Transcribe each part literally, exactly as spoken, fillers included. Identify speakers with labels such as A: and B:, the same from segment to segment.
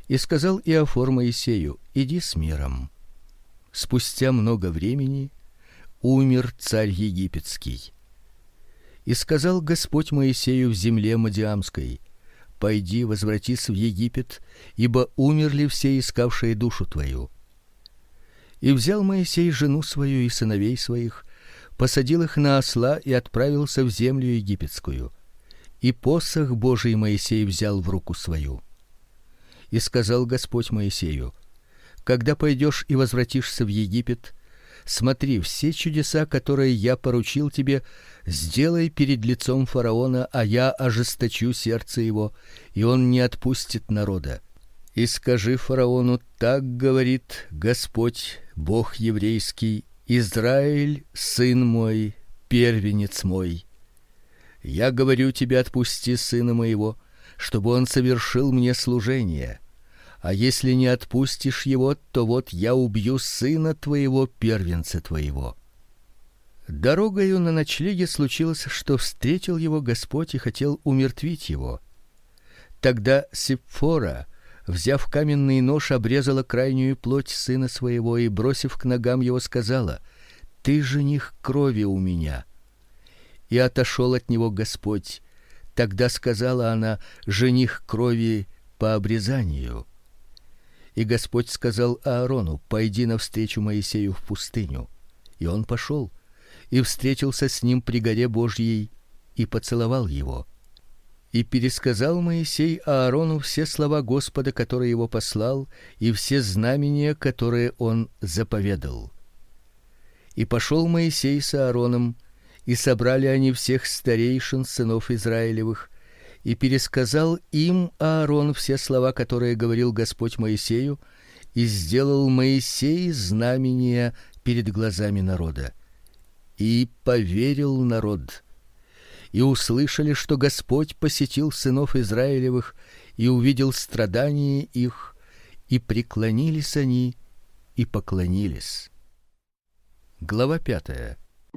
A: И сказал Иофор Моисею: иди с миром. Спустя много времени умер царь египетский. И сказал Господь Моисею в земле Мадиамской: пойди, возвратись в Египет, ибо умерли все искавшие душу твою. И взял Моисей жену свою и сыновей своих, посадил их на осла и отправился в землю египетскую. И посох Божий Моисей взял в руку свою. И сказал Господь Моисею: когда пойдешь и возвратишься в Египет, смотри, все чудеса, которые я поручил тебе, сделай перед лицом фараона, а я ожесточу сердце его, и он не отпустит народа. И скажи фараону: так говорит Господь, Бог еврейский: Израиль, сын мой, первенец мой. Я говорю тебе: отпусти сына моего, чтобы он совершил мне служение. А если не отпустишь его, то вот я убью сына твоего, первенца твоего. Дорогою на ночлеге случилось, что встретил его Господь и хотел умертвить его. Тогда Сипфора, взяв каменный нож, обрезала крайнюю плоть сына своего и, бросив к ногам его, сказала: ты жених крови у меня. И отошел от него Господь. Тогда сказала она: жених крови по обрезанию. И Господь сказал Аарону: пойди навстречу Моисею в пустыню. И он пошел и встретился с ним при горе Божьей и поцеловал его. И пересказал Моисей Аарону все слова Господа, которые его послал, и все знамения, которые он заповедал. И пошел Моисей с Аароном, и собрали они всех старейшин сынов Израилевых, и пересказал им Аарон все слова, которые говорил Господь Моисею, и сделал Моисей знамения перед глазами народа. И поверил народ. И услышали, что Господь посетил сынов Израилевых и увидел страдания их, и преклонились они и поклонились. Глава пятая.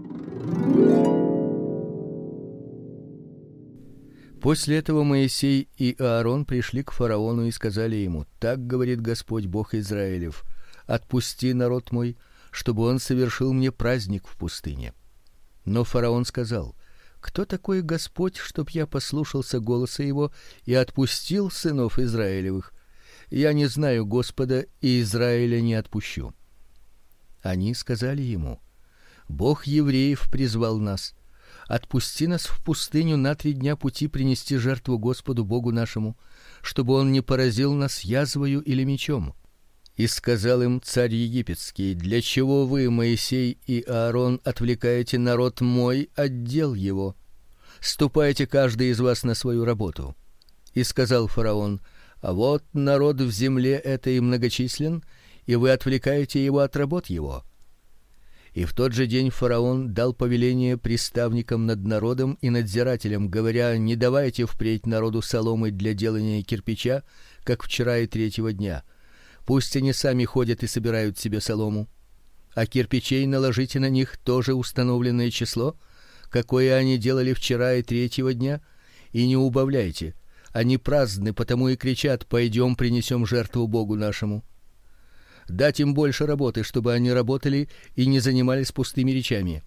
A: После этого Моисей и Аарон пришли к фараону и сказали ему: так говорит Господь, Бог Израилев: отпусти народ мой, чтобы он совершил мне праздник в пустыне. Но фараон сказал: кто такой Господь, чтоб я послушался голоса его и отпустил сынов Израилевых? Я не знаю Господа, и Израиля не отпущу. Они сказали ему: Бог евреев призвал нас. Отпусти нас в пустыню на три дня пути принести жертву Господу Богу нашему, чтобы он не поразил нас язвою или мечом. И сказал им царь египетский: для чего вы, Моисей и Аарон, отвлекаете народ мой от дел его? Ступайте каждый из вас на свою работу. И сказал фараон: а вот народ в земле этой многочислен, и вы отвлекаете его от работ его. И в тот же день фараон дал повеление приставникам над народом и надзирателям, говоря: не давайте впредь народу соломы для делания кирпича, как вчера и третьего дня. Пусть они сами ходят и собирают себе солому. А кирпичей наложите на них тоже установленное число, какое они делали вчера и третьего дня, и не убавляйте. Они праздны, потому и кричат: пойдем принесем жертву Богу нашему. Дать им больше работы, чтобы они работали и не занимались пустыми речами.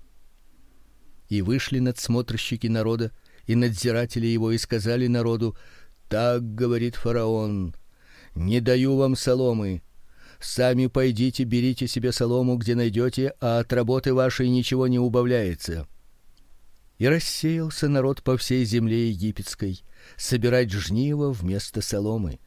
A: И вышли надсмотрщики народа и надзиратели его и сказали народу: так говорит фараон: не даю вам соломы. Сами пойдите, берите себе солому, где найдете, а от работы вашей ничего не убавляется. И рассеялся народ по всей земле египетской собирать жниво вместо соломы.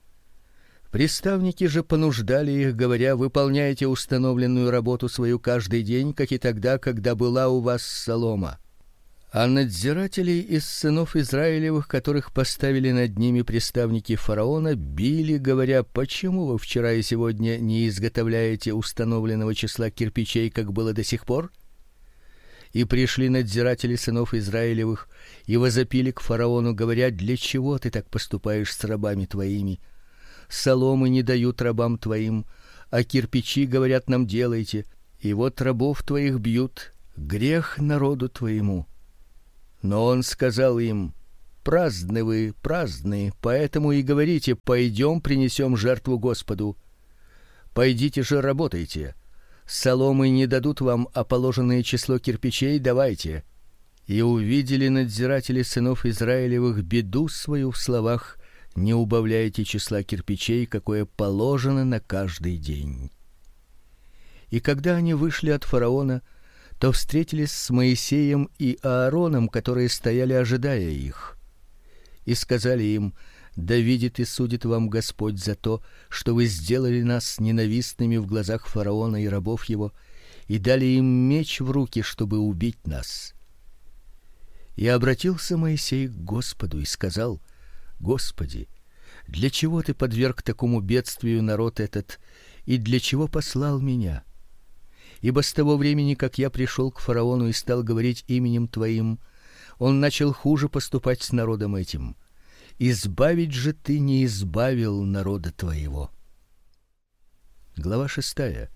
A: Приставники же понуждали их, говоря: выполняйте установленную работу свою каждый день, как и тогда, когда была у вас солома. А надзирателей из сынов Израилевых, которых поставили над ними приставники фараона, били, говоря: почему вы вчера и сегодня не изготовляете установленного числа кирпичей, как было до сих пор? И пришли надзиратели сынов Израилевых и возопили к фараону, говоря: для чего ты так поступаешь с рабами твоими? Соломы не дают рабам твоим, а кирпичи, говорят, нам делайте. И вот рабов твоих бьют, грех народу твоему. Но он сказал им: праздны вы, праздны, поэтому и говорите: пойдем, принесем жертву Господу. Пойдите же, работайте. Соломы не дадут вам, а положенное число кирпичей давайте. И увидели надзиратели сынов Израилевых беду свою в словах: не убавляйте числа кирпичей, какое положено на каждый день. И когда они вышли от фараона, то встретились с Моисеем и Аароном, которые стояли, ожидая их. И сказали им: да видит и судит вам Господь за то, что вы сделали нас ненавистными в глазах фараона и рабов его, и дали им меч в руки, чтобы убить нас. И обратился Моисей к Господу и сказал: Господи, для чего ты подверг такому бедствию народ этот, и для чего послал меня? Ибо с того времени, как я пришел к фараону и стал говорить именем твоим, он начал хуже поступать с народом этим. Избавить же ты не избавил народа твоего. Глава шестая.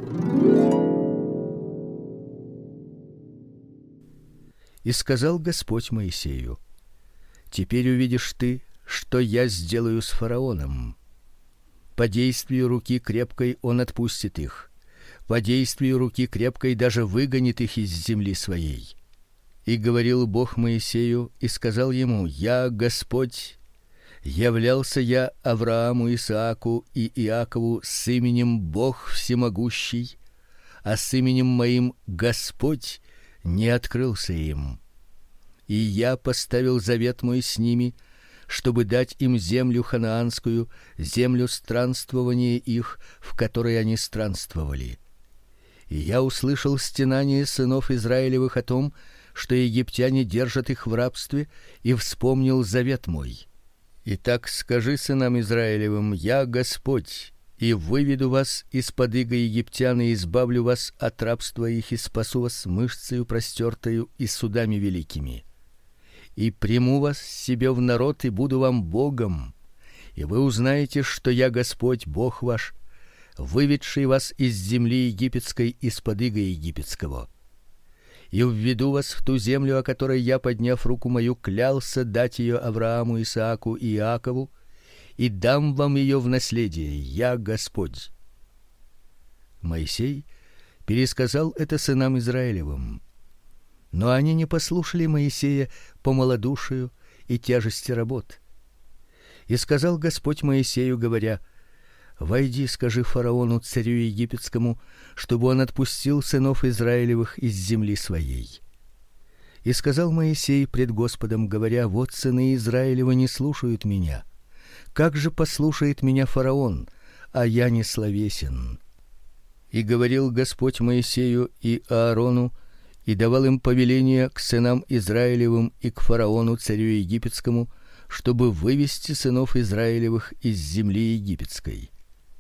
A: И сказал Господь Моисею: теперь увидишь ты, что я сделаю с фараоном. По действию руки крепкой он отпустит их. По действию руки крепкой даже выгонит их из земли своей. И говорил Бог Моисею и сказал ему: я Господь, являлся я Аврааму, Исааку и Иакову с именем Бог всемогущий, а с именем моим Господь не открылся им. И я поставил завет мой с ними, чтобы дать им землю ханаанскую, землю странствования их, в которой они странствовали. И я услышал стенание сынов Израилевых о том, что египтяне держат их в рабстве, и вспомнил завет мой. Итак, скажи сынам Израилевым: я Господь, и выведу вас из-под иго египтян, и избавлю вас от рабства их, и спасу вас мышцею простертою и судами великими. И приму вас себе в народ, и буду вам Богом, и вы узнаете, что я Господь, Бог ваш, выведший вас из земли египетской, из-под ига египетского. И введу вас в ту землю, о которой я, подняв руку мою, клялся дать ее Аврааму, Исааку и Иакову, и дам вам ее в наследие. Я Господь. Моисей пересказал это сынам Израилевым. Но они не послушали Моисея по малодушию и тяжести работ. И сказал Господь Моисею, говоря: войди, скажи фараону, царю египетскому, чтобы он отпустил сынов Израилевых из земли своей. И сказал Моисей пред Господом, говоря: вот сыны Израилевы не слушают меня. Как же послушает меня фараон, а я не словесен? И говорил Господь Моисею и Аарону, и давал им повеление к сынам Израилевым и к фараону, царю египетскому, чтобы вывести сынов Израилевых из земли египетской.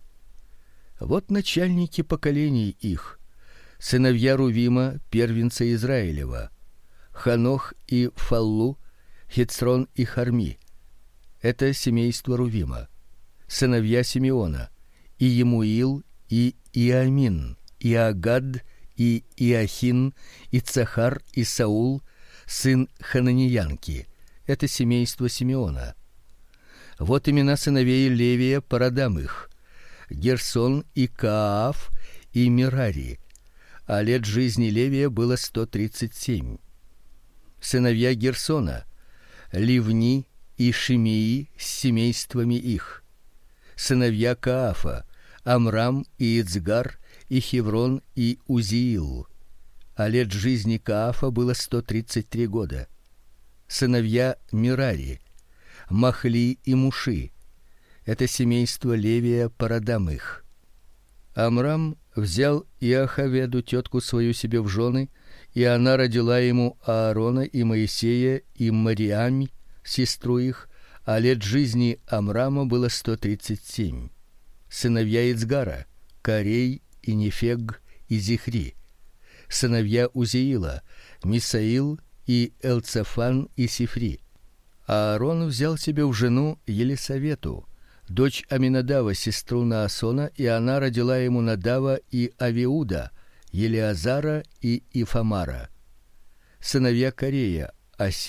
A: Вот начальники поколений их: сыновья Рувима, первенца Израилева, Ханох и Фаллу, Хецрон и Харми. Это семейство Рувима. Сыновья Симеона: Иемуил и Иамин, и Агад, и Иохин, и Цахар, и Саул, сын Хананеянки. Это семейство Симеона. Вот имена сыновей Левия по родам их: Герсон и Кааф и Мерари. А лет жизни Левия было сто тридцать семь. Сыновья Герсона: Ливни и Шимеи с семействами их. Сыновья Каафа: Амрам и Ицгар и Хеврон и Узиил. А лет жизни Каафа было сто тридцать три года. Сыновья Мерари: Махли и Муши. Это семейство Левия по родам их. Амрам взял Иохаведу, тетку свою, себе в жены, и она родила ему Аарона и Моисея и Мариам, сестру их, а лет жизни Амрама было сто тридцать семь. Сыновья Ицгара: Карей и Нефег и Зихри. Сыновья Узиила: Мисаил и Элцафан и Сифри. Аарон взял себе в жену Елисавету, дочь Аминадава, сестру Наасона, и она родила ему Надава и Авиуда, Елиазара и Ифамара. Сыновья Корея: Асир,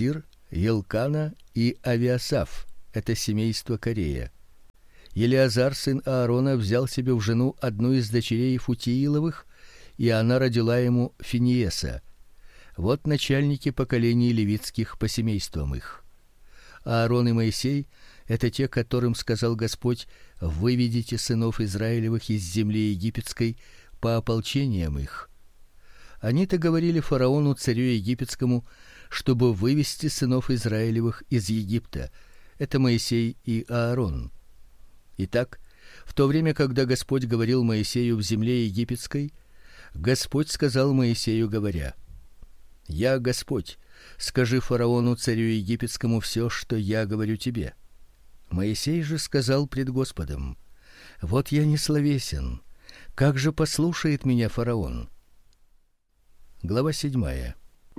A: Елкана и Авиасаф, это семейство Корея. Елеазар, сын Аарона, взял себе в жену одну из дочерей Футииловых, и она родила ему Финиеса. Вот начальники поколений левитских по семействам их. Аарон и Моисей — это те, которым сказал Господь: выведите сынов Израилевых из земли египетской по ополчениям их. Они-то говорили фараону, царю египетскому, чтобы вывести сынов Израилевых из Египта. Это Моисей и Аарон. Итак, в то время, когда Господь говорил Моисею в земле египетской, Господь сказал Моисею, говоря: я Господь, скажи фараону, царю египетскому, все, что я говорю тебе. Моисей же сказал пред Господом: вот я не словесен, как же послушает меня фараон? Глава седьмая.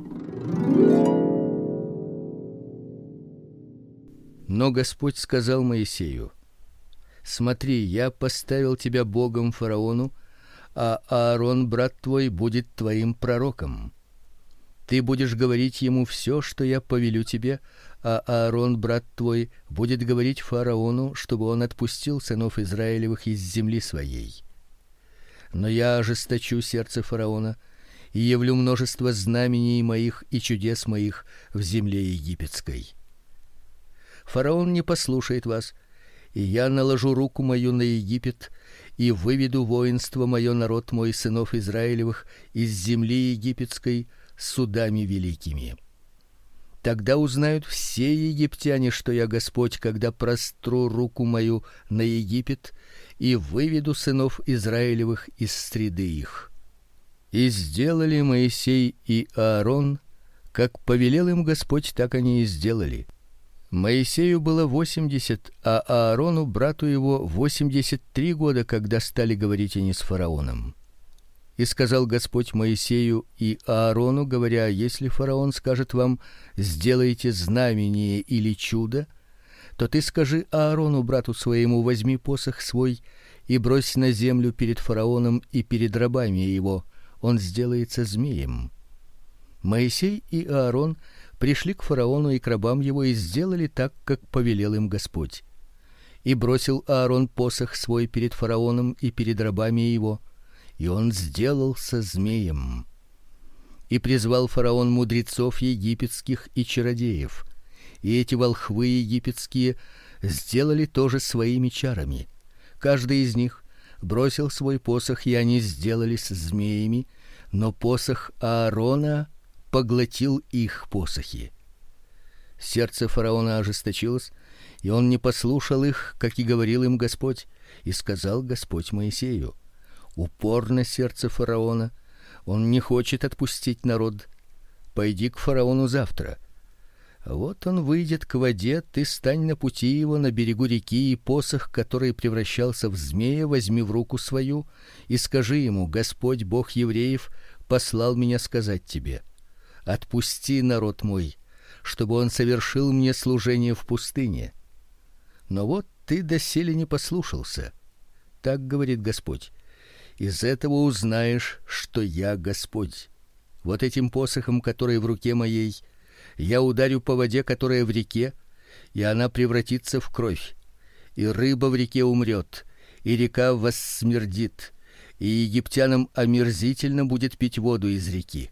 A: Но Господь сказал Моисею: смотри, я поставил тебя богом фараону, а Аарон, брат твой, будет твоим пророком. Ты будешь говорить ему все, что я повелю тебе, а Аарон, брат твой, будет говорить фараону, чтобы он отпустил сынов Израилевых из земли своей. Но я ожесточу сердце фараона и явлю множество знамений моих и чудес моих в земле египетской. Фараон не послушает вас, и я наложу руку мою на Египет и выведу воинство мое, народ мой, сынов Израилевых, из земли египетской судами великими. Тогда узнают все египтяне, что я Господь, когда простру руку мою на Египет и выведу сынов Израилевых из среды их. И сделали Моисей и Аарон, как повелел им Господь, так они и сделали. Моисею было восемьдесят, а Аарону, брату его, восемьдесят три года, когда стали говорить они с фараоном. И сказал Господь Моисею и Аарону, говоря: если фараон скажет вам: сделайте знамение или чудо, то ты скажи Аарону, брату своему: возьми посох свой и брось на землю перед фараоном и перед рабами его, он сделается змеем. Моисей и Аарон пришли к фараону и к рабам его и сделали так, как повелел им Господь. И бросил Аарон посох свой перед фараоном и перед рабами его, и он сделался змеем. И призвал фараон мудрецов египетских и чародеев, и эти волхвы египетские сделали тоже своими чарами. Каждый из них бросил свой посох, и они сделались змеями, но посох Аарона поглотил их посохи. Сердце фараона ожесточилось, и он не послушал их, как и говорил им Господь. И сказал Господь Моисею: упорно сердце фараона, он не хочет отпустить народ. Пойди к фараону завтра. Вот он выйдет к воде, ты стань на пути его на берегу реки, и посох, который превращался в змея, возьми в руку свою и скажи ему: Господь, Бог евреев, послал меня сказать тебе: отпусти народ мой, чтобы он совершил мне служение в пустыне. Но вот ты доселе не послушался. Так говорит Господь: из этого узнаешь, что я Господь. Вот этим посохом, который в руке моей, я ударю по воде, которая в реке, и она превратится в кровь, и рыба в реке умрет, и река воссмердит, и египтянам омерзительно будет пить воду из реки.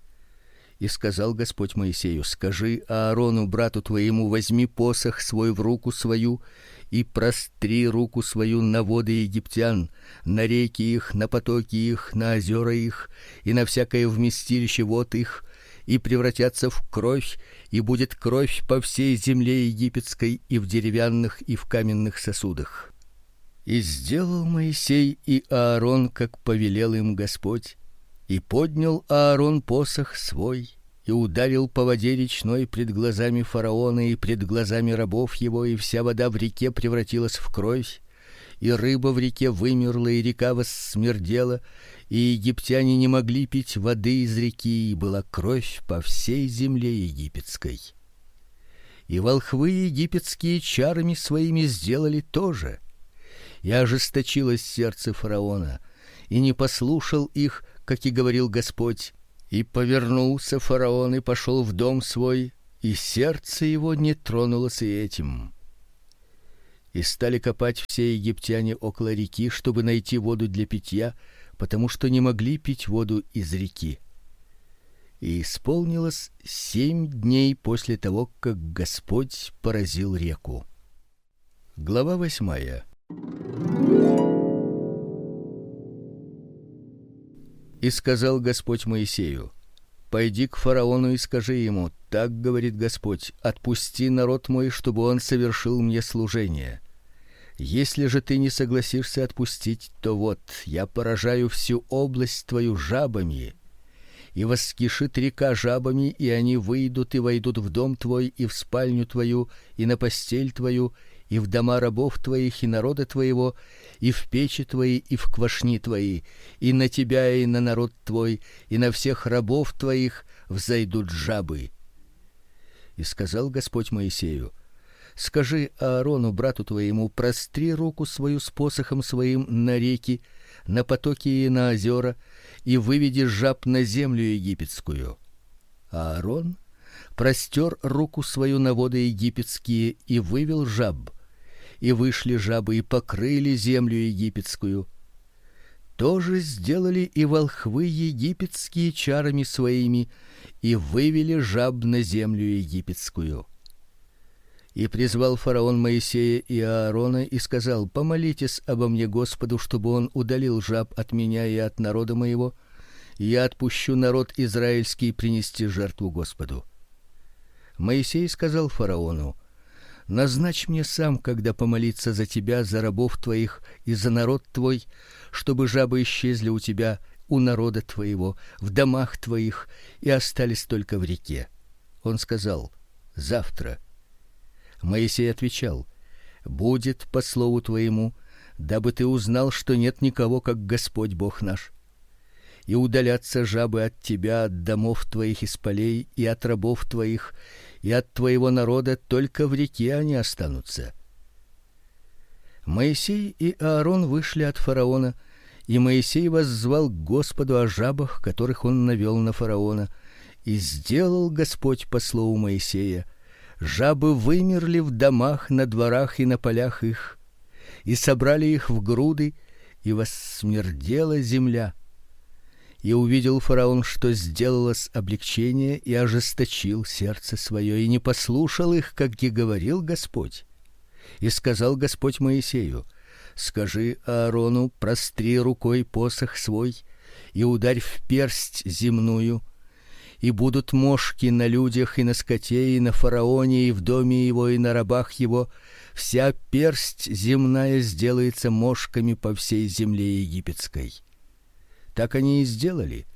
A: И сказал Господь Моисею: скажи Аарону, брату твоему: возьми посох свой в руку свою и простри руку свою на воды египтян, на реки их, на потоки их, на озера их и на всякое вместилище вод их, и превратятся в кровь, и будет кровь по всей земле египетской и в деревянных, и в каменных сосудах. И сделал Моисей и Аарон, как повелел им Господь, и поднял Аарон посох свой и ударил по воде речной пред глазами фараона и пред глазами рабов его, и вся вода в реке превратилась в кровь, и рыба в реке вымерла, и река воссмердела, и египтяне не могли пить воды из реки, и была кровь по всей земле египетской. И волхвы египетские чарами своими сделали то же. И ожесточилось сердце фараона, и не послушал их, как и говорил Господь. И повернулся фараон и пошел в дом свой, и сердце его не тронулось и этим. И стали копать все египтяне около реки, чтобы найти воду для питья, потому что не могли пить воду из реки. И исполнилось семь дней после того, как Господь поразил реку. Глава восьмая. И сказал Господь Моисею: пойди к фараону и скажи ему: так говорит Господь: отпусти народ мой, чтобы он совершил мне служение. Если же ты не согласишься отпустить, то вот я поражаю всю область твою жабами, и воскишит река жабами, и они выйдут и войдут в дом твой, и в спальню твою, и на постель твою, и в дома рабов твоих, и народа твоего, и в печи твои, и в квашни твои, и на тебя, и на народ твой, и на всех рабов твоих взойдут жабы. И сказал Господь Моисею: скажи Аарону, брату твоему, простри руку свою с посохом своим на реки, на потоки и на озера, и выведи жаб на землю египетскую. Аарон простер руку свою на воды египетские и вывел жаб, и вышли жабы и покрыли землю египетскую. То же сделали и волхвы египетские чарами своими, и вывели жаб на землю египетскую. И призвал фараон Моисея и Аарона и сказал: помолитесь обо мне Господу, чтобы он удалил жаб от меня и от народа моего, и я отпущу народ израильский принести жертву Господу. Моисей сказал фараону: назначь мне сам, когда помолиться за тебя, за рабов твоих и за народ твой, чтобы жабы исчезли у тебя, у народа твоего, в домах твоих и остались только в реке. Он сказал: завтра. Моисей отвечал: будет по слову твоему, дабы ты узнал, что нет никого, как Господь Бог наш. И удалятся жабы от тебя, от домов твоих из полей, и от рабов твоих, и от твоего народа, только в реке они останутся. Моисей и Аарон вышли от фараона, и Моисей воззвал к Господу о жабах, которых он навел на фараона, и сделал Господь по слову Моисея. Жабы вымерли в домах, на дворах и на полях их, и собрали их в груды, и воссмердела земля. И увидел фараон, что сделалось облегчение, и ожесточил сердце свое, и не послушал их, как и говорил Господь. И сказал Господь Моисею: скажи Аарону: простри рукой посох свой и ударь в персть земную, и будут мошки на людях и на скоте, и на фараоне, и в доме его, и на рабах его. Вся персть земная сделается мошками по всей земле египетской. Так они и сделали.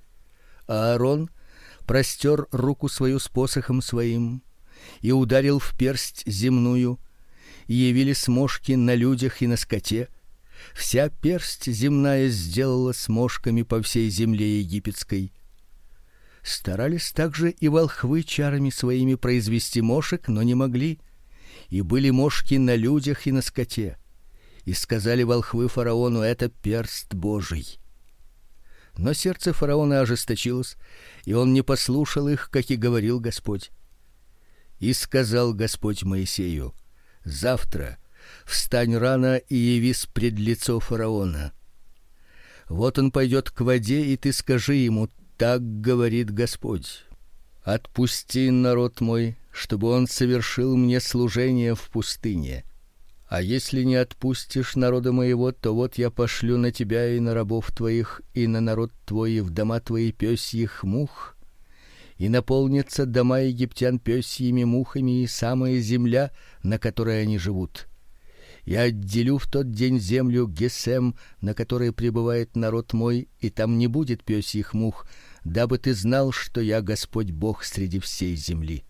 A: Аарон простер руку свою с посохом своим и ударил в персть земную, и явились мошки на людях и на скоте. Вся персть земная сделалась мошками по всей земле египетской. Старались также и волхвы чарами своими произвести мошек, но не могли, и были мошки на людях и на скоте. И сказали волхвы фараону: это перст Божий. Но сердце фараона ожесточилось, и он не послушал их, как и говорил Господь. И сказал Господь Моисею: завтра встань рано и явись пред лицо фараона. Вот он пойдет к воде, и ты скажи ему: так говорит Господь: отпусти народ мой, чтобы он совершил мне служение в пустыне. А если не отпустишь народа моего, то вот я пошлю на тебя и на рабов твоих, и на народ твой, и в дома твои пёсьих мух, и наполнятся дома египтян пёсьими мухами, и самая земля, на которой они живут. Я отделю в тот день землю Гесем, на которой пребывает народ мой, и там не будет пёсьих мух, дабы ты знал, что я Господь Бог среди всей земли.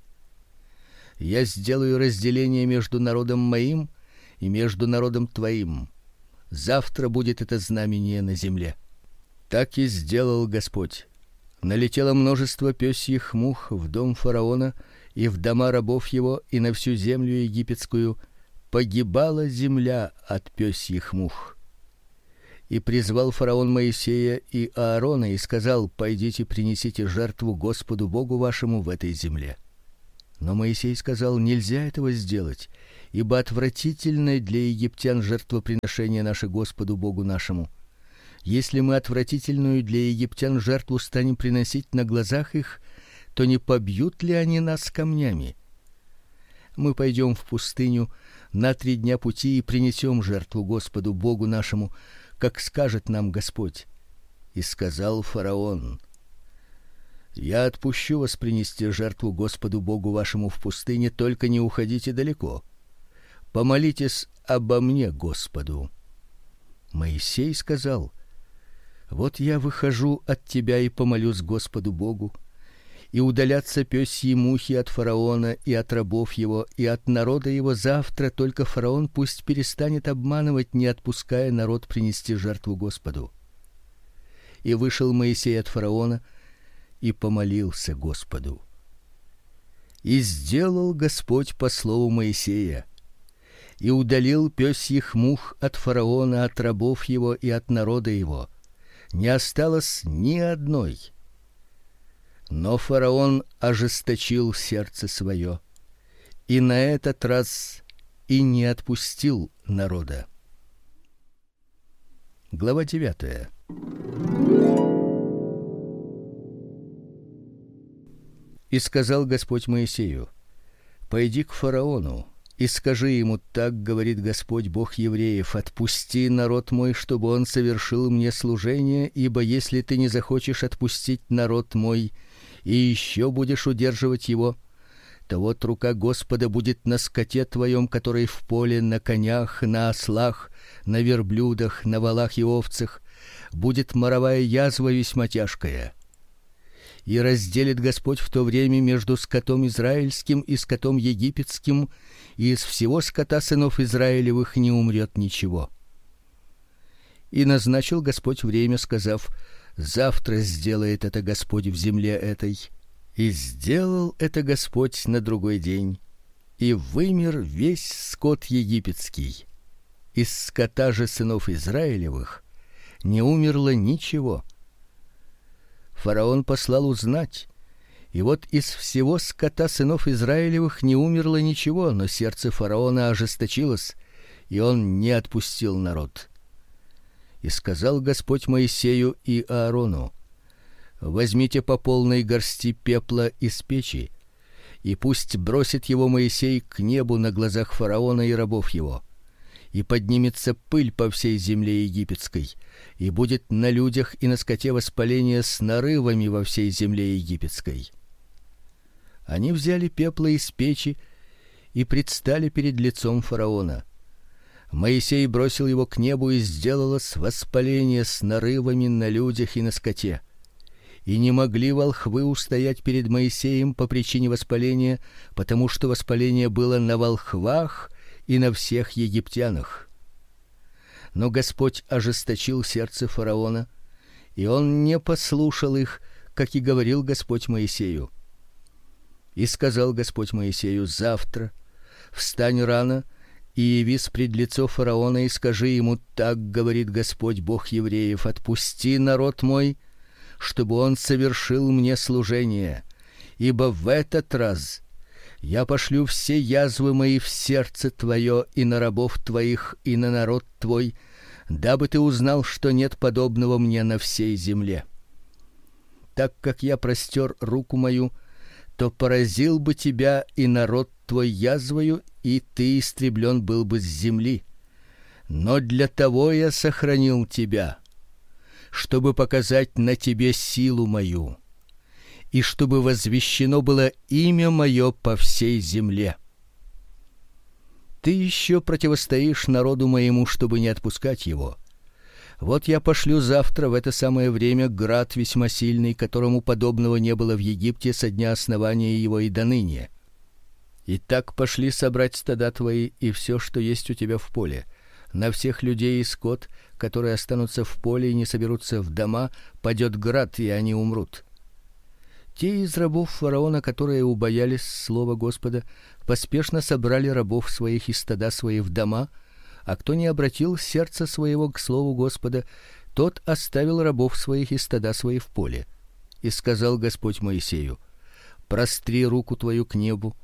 A: Я сделаю разделение между народом моим и между народом твоим. Завтра будет это знамение на земле. Так и сделал Господь. Налетело множество пёсьих мух в дом фараона и в дома рабов его, и на всю землю египетскую. Погибала земля от пёсьих мух. И призвал фараон Моисея и Аарона и сказал: пойдите, принесите жертву Господу Богу вашему в этой земле. Но Моисей сказал: нельзя этого сделать, ибо отвратительно для египтян жертвоприношение наше Господу Богу нашему. Если мы отвратительную для египтян жертву станем приносить на глазах их, то не побьют ли они нас камнями? Мы пойдем в пустыню на три дня пути и принесем жертву Господу Богу нашему, как скажет нам Господь. И сказал фараон: я отпущу вас принести жертву Господу Богу вашему в пустыне, только не уходите далеко. Помолитесь обо мне Господу. Моисей сказал: вот я выхожу от тебя и помолюсь Господу Богу, и удалятся пёсьи мухи от фараона и от рабов его и от народа его завтра, только фараон пусть перестанет обманывать, не отпуская народ принести жертву Господу. И вышел Моисей от фараона и помолился Господу. И сделал Господь по слову Моисея, и удалил пёсьих мух от фараона, от рабов его и от народа его. Не осталось ни одной. Но фараон ожесточил сердце свое, и на этот раз и не отпустил народа. Глава девятая. И сказал Господь Моисею: пойди к фараону и скажи ему: так говорит Господь Бог евреев: отпусти народ мой, чтобы он совершил мне служение, ибо если ты не захочешь отпустить народ мой и еще будешь удерживать его, то вот рука Господа будет на скоте твоем, который в поле, на конях, на ослах, на верблюдах, на волах и овцах, будет моровая язва весьма тяжкая. И разделит Господь в то время между скотом израильским и скотом египетским, и из всего скота сынов Израилевых не умрет ничего. И назначил Господь время, сказав: завтра сделает это Господь в земле этой. И сделал это Господь на другой день, и вымер весь скот египетский. Из скота же сынов Израилевых не умерло ничего. Фараон послал узнать, и вот из всего скота сынов Израилевых не умерло ничего, но сердце фараона ожесточилось, и он не отпустил народ. И сказал Господь Моисею и Аарону: возьмите по полной горсти пепла из печи, и пусть бросит его Моисей к небу на глазах фараона и рабов его. И поднимется пыль по всей земле египетской, и будет на людях и на скоте воспаление с нарывами во всей земле египетской. Они взяли пепла из печи и предстали перед лицом фараона. Моисей бросил его к небу, и сделалось воспаление с нарывами на людях и на скоте. И не могли волхвы устоять перед Моисеем по причине воспаления, потому что воспаление было на волхвах и на всех египтянах. Но Господь ожесточил сердце фараона, и он не послушал их, как и говорил Господь Моисею. И сказал Господь Моисею: завтра встань рано и явись пред лицо фараона, и скажи ему: так говорит Господь Бог евреев: отпусти народ мой, чтобы он совершил мне служение, ибо в этот раз я пошлю все язвы мои в сердце твое и на рабов твоих и на народ твой, дабы ты узнал, что нет подобного мне на всей земле. Так как я простер руку мою, то поразил бы тебя и народ твой язвою, и ты истреблен был бы с земли. Но для того я сохранил тебя, чтобы показать на тебе силу мою, и чтобы возвещено было имя мое по всей земле. Ты еще противостоишь народу моему, чтобы не отпускать его. Вот я пошлю завтра в это самое время град весьма сильный, которому подобного не было в Египте со дня основания его и до ныне. И так пошли собрать стада твои и все, что есть у тебя в поле. На всех людей и скот, которые останутся в поле и не соберутся в дома, падет град, и они умрут. Те из рабов фараона, которые убоялись слова Господа, поспешно собрали рабов своих и стада свои в дома, а кто не обратил сердце своего к слову Господа, тот оставил рабов своих и стада свои в поле. И сказал Господь Моисею: простри руку твою к небу,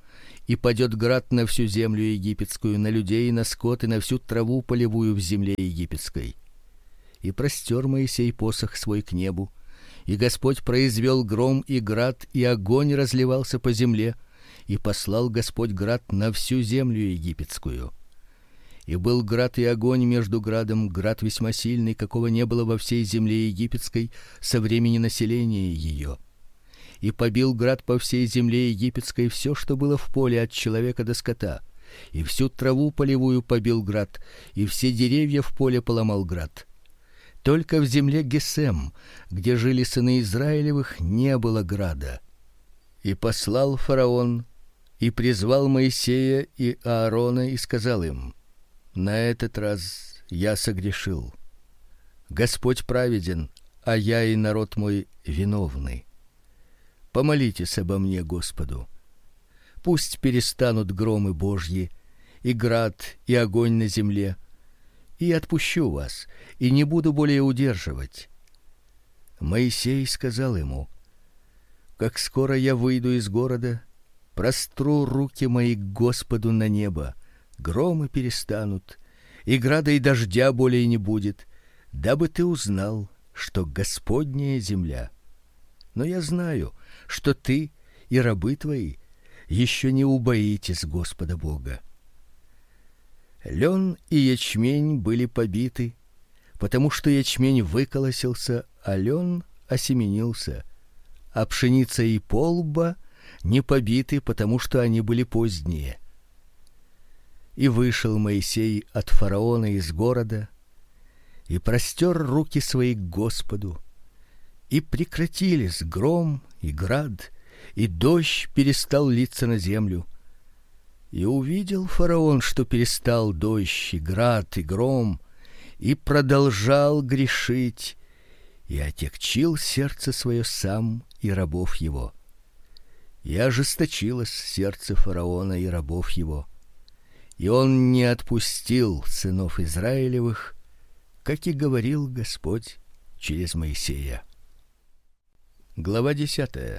A: и падет град на всю землю египетскую, на людей, на скот и на всю траву полевую в земле египетской. И простер Моисей посох свой к небу, и Господь произвел гром и град, и огонь разливался по земле, и послал Господь град на всю землю египетскую. И был град и огонь между градом, град весьма сильный, какого не было во всей земле египетской со времени населения ее. И побил град по всей земле египетской все, что было в поле от человека до скота, и всю траву полевую побил град, и все деревья в поле поломал град. Только в земле Гесем, где жили сыны Израилевых, не было града. И послал фараон и призвал Моисея и Аарона и сказал им: на этот раз я согрешил. Господь праведен, а я и народ мой виновны. Помолитесь обо мне Господу. Пусть перестанут громы Божьи, и град, и огонь на земле, и отпущу вас, и не буду более удерживать. Моисей сказал ему: как скоро я выйду из города, простру руки мои к Господу на небо, громы перестанут, и града и дождя более не будет, дабы ты узнал, что Господняя земля. Но я знаю, что ты и рабы твои еще не убоитесь Господа Бога. Лен и ячмень были побиты, потому что ячмень выколосился, а лен осеменился, а пшеница и полба не побиты, потому что они были поздние. И вышел Моисей от фараона из города и простер руки свои к Господу, и прекратились гром и град, и дождь перестал литься на землю. И увидел фараон, что перестал дождь и град и гром, и продолжал грешить, и отягчил сердце свое сам и рабов его. И ожесточилось сердце фараона и рабов его, и он не отпустил сынов Израилевых, как и говорил Господь через Моисея. Глава десятая.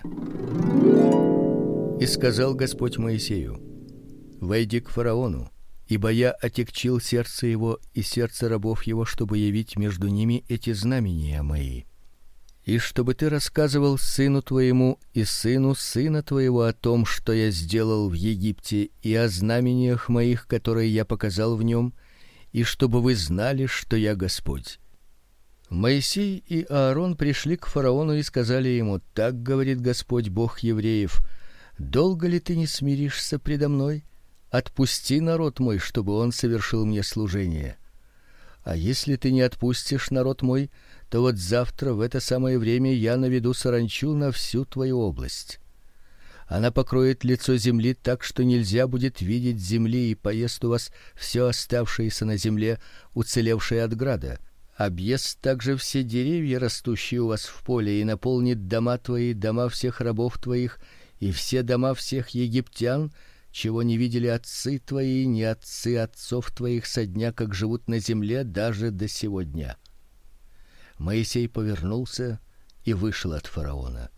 A: И сказал Господь Моисею: войди к фараону, ибо я отягчил сердце его и сердце рабов его, чтобы явить между ними эти знамения мои. И чтобы ты рассказывал сыну твоему и сыну сына твоего о том, что я сделал в Египте, и о знамениях моих, которые я показал в нем, и чтобы вы знали, что я Господь. Моисей и Аарон пришли к фараону и сказали ему: так говорит Господь, Бог евреев: долго ли ты не смиришься предо мной? Отпусти народ мой, чтобы он совершил мне служение. А если ты не отпустишь народ мой, то вот завтра в это самое время я наведу саранчу на всю твою область. Она покроет лицо земли так, что нельзя будет видеть земли, и поест у вас все оставшееся на земле, уцелевшее от града. Объест также все деревья, растущие у вас в поле, и наполнит дома твои, дома всех рабов твоих, и все дома всех египтян, чего не видели отцы твои, ни отцы отцов твоих со дня, как живут на земле, даже до сего дня. Моисей повернулся и вышел от фараона.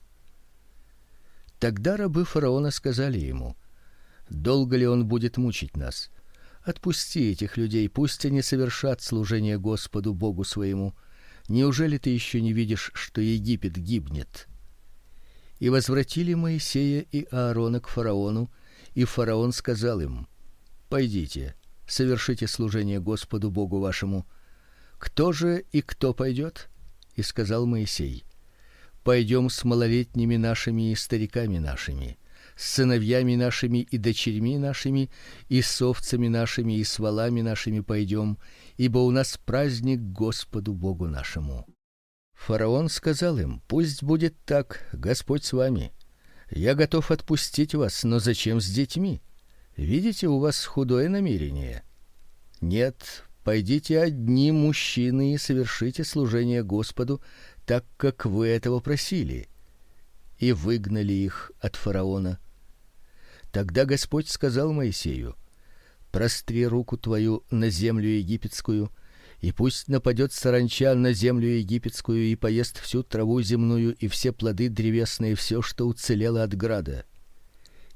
A: Тогда рабы фараона сказали ему: долго ли он будет мучить нас? Отпусти этих людей, пусть они совершат служение Господу Богу своему. Неужели ты еще не видишь, что Египет гибнет? И возвратили Моисея и Аарона к фараону, и фараон сказал им: пойдите, совершите служение Господу Богу вашему. Кто же и кто пойдет? И сказал Моисей: пойдем с малолетними нашими и стариками нашими, с сыновьями нашими и дочерьми нашими, и с овцами нашими и с волами нашими пойдем, ибо у нас праздник Господу Богу нашему. Фараон сказал им: пусть будет так, Господь с вами. Я готов отпустить вас, но зачем с детьми? Видите, у вас худое намерение. Нет, пойдите одни мужчины и совершите служение Господу, так как вы этого просили. И выгнали их от фараона. Тогда Господь сказал Моисею: простри руку твою на землю египетскую, и пусть нападет саранча на землю египетскую и поест всю траву земную и все плоды древесные, все, что уцелело от града.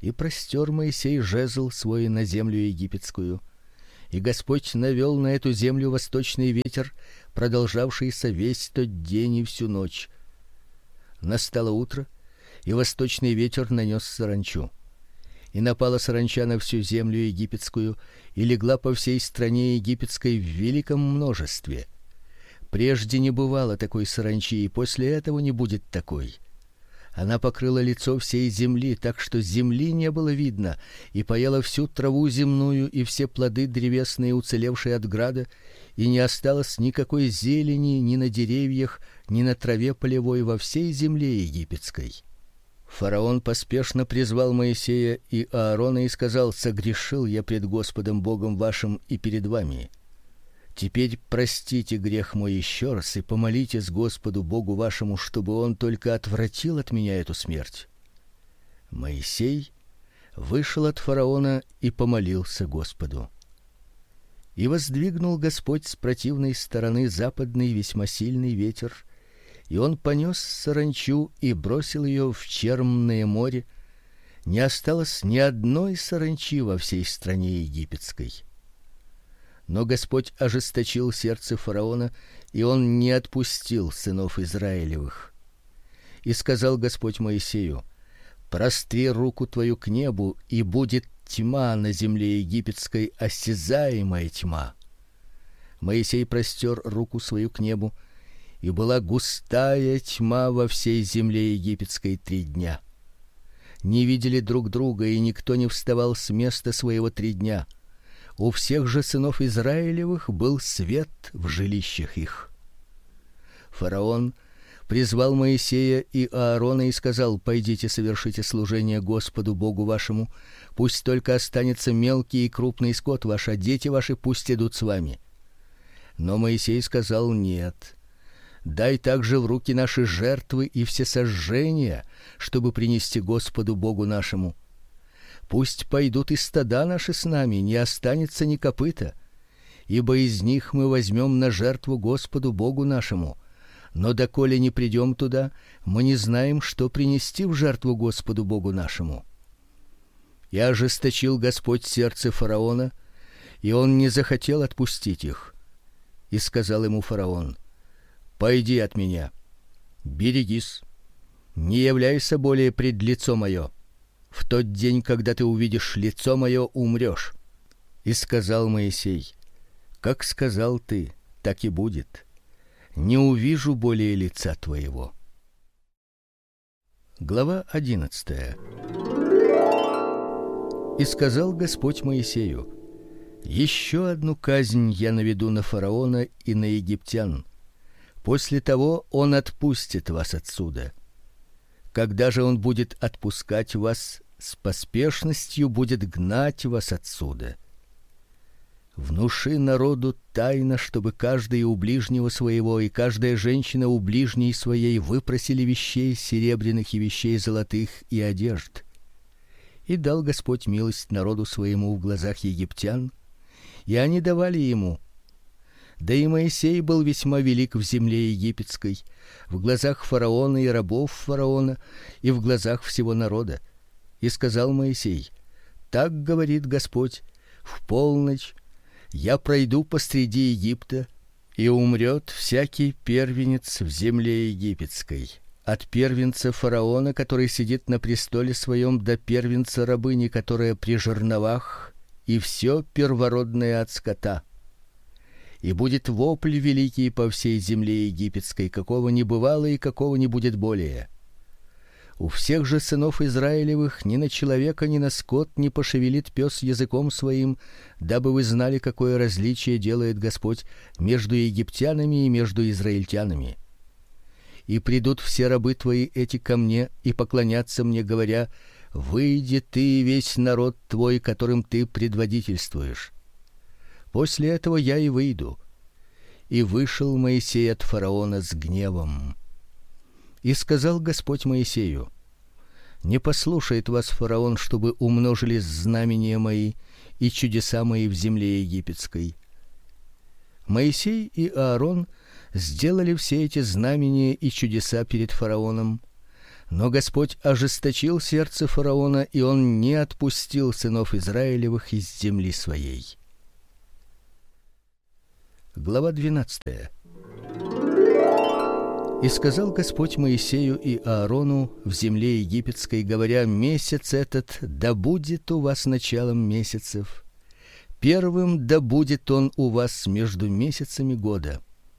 A: И простер Моисей жезл свой на землю египетскую, и Господь навел на эту землю восточный ветер, продолжавшийся весь тот день и всю ночь. Настало утро, и восточный ветер нанес саранчу. И напала саранча на всю землю египетскую, и легла по всей стране египетской в великом множестве. Прежде не бывало такой саранчи, и после этого не будет такой. Она покрыла лицо всей земли, так что земли не было видно, и поела всю траву земную и все плоды древесные, уцелевшие от града, и не осталось никакой зелени ни на деревьях, ни на траве полевой во всей земле египетской. Фараон поспешно призвал Моисея и Аарона и сказал: «Согрешил я пред Господом Богом вашим и перед вами. Теперь простите грех мой еще раз и помолитесь Господу Богу вашему, чтобы он только отвратил от меня эту смерть». Моисей вышел от фараона и помолился Господу. И воздвигнул Господь с противной стороны западный весьма сильный ветер, и он понес саранчу и бросил ее в Черное море. Не осталось ни одной саранчи во всей стране египетской. Но Господь ожесточил сердце фараона, и он не отпустил сынов Израилевых. И сказал Господь Моисею: «Простри руку твою к небу, и будет тьма на земле египетской, осязаемая тьма». Моисей простер руку свою к небу, и была густая тьма во всей земле египетской три дня. Не видели друг друга, и никто не вставал с места своего три дня. У всех же сынов Израилевых был свет в жилищах их. Фараон призвал Моисея и Аарона и сказал: «Пойдите, совершите служение Господу Богу вашему. Пусть только останется мелкий и крупный скот ваш, а дети ваши пусть идут с вами». Но Моисей сказал: «Нет. Дай также в руки наши жертвы и всесожжения, чтобы принести Господу Богу нашему. Пусть пойдут и стада наши с нами, не останется ни копыта, ибо из них мы возьмем на жертву Господу Богу нашему. Но доколе не придем туда, мы не знаем, что принести в жертву Господу Богу нашему». И ожесточил Господь сердце фараона, и он не захотел отпустить их. И сказал ему фараон: «Пойди от меня, берегись, не являйся более пред лицо мое. В тот день, когда ты увидишь лицо мое, умрешь». И сказал Моисей: «Как сказал ты, так и будет. Не увижу более лица твоего». Глава одиннадцатая. И сказал Господь Моисею: «Еще одну казнь я наведу на фараона и на египтян. После того он отпустит вас отсюда. Когда же он будет отпускать вас, с поспешностью будет гнать вас отсюда. Внуши народу тайно, чтобы каждый у ближнего своего и каждая женщина у ближней своей выпросили вещей серебряных и вещей золотых и одежд». И дал Господь милость народу своему в глазах египтян, и они давали ему. Да и Моисей был весьма велик в земле египетской, в глазах фараона и рабов фараона, и в глазах всего народа. И сказал Моисей: «Так говорит Господь: в полночь я пройду посреди Египта, и умрет всякий первенец в земле египетской, от первенца фараона, который сидит на престоле своем, до первенца рабыни, которая при жерновах, и все первородное от скота. И будет вопль великий по всей земле египетской, какого не бывало и какого не будет более. У всех же сынов Израилевых ни на человека, ни на скот не пошевелит пес языком своим, дабы вы знали, какое различие делает Господь между египтянами и между израильтянами. И придут все рабы твои эти ко мне и поклонятся мне, говоря: выйди ты и весь народ твой, которым ты предводительствуешь. После этого я и выйду». И вышел Моисей от фараона с гневом. И сказал Господь Моисею: «Не послушает вас фараон, чтобы умножились знамения мои и чудеса мои в земле египетской». Моисей и Аарон сделали все эти знамения и чудеса перед фараоном, Но Господь ожесточил сердце фараона, и он не отпустил сынов Израилевых из земли своей. Глава двенадцатая. И сказал Господь Моисею и Аарону в земле египетской, говоря: месяц этот да будет у вас началом месяцев, первым да будет он у вас между месяцами года.